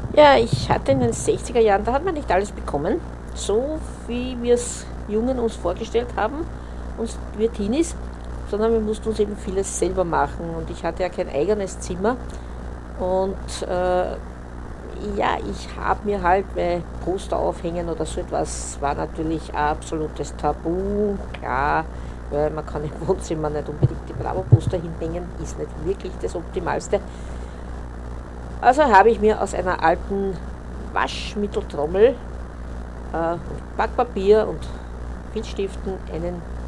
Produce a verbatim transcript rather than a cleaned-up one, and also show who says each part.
Speaker 1: Ja, ich hatte in den sechziger Jahren, da hat man nicht alles bekommen, so wie wir es Jungen uns vorgestellt haben, uns wir Teenies, sondern wir mussten uns eben vieles selber machen und ich hatte ja kein eigenes Zimmer und äh, ja, ich habe mir halt bei Poster aufhängen oder so etwas, war natürlich ein absolutes Tabu, klar, weil man kann im Wohnzimmer nicht unbedingt die Bravo-Poster hinhängen, ist nicht wirklich das Optimalste. Also habe ich mir aus einer alten Waschmitteltrommel äh, und Backpapier und Filzstiften einen